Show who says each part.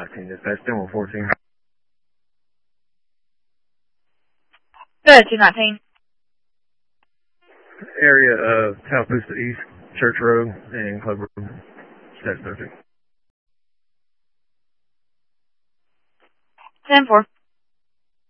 Speaker 1: 1019, dispatch 114.
Speaker 2: Good, 219.
Speaker 1: Area of Tallapoosa East, Church Road, and Club Road. Status 13.
Speaker 2: 10-4.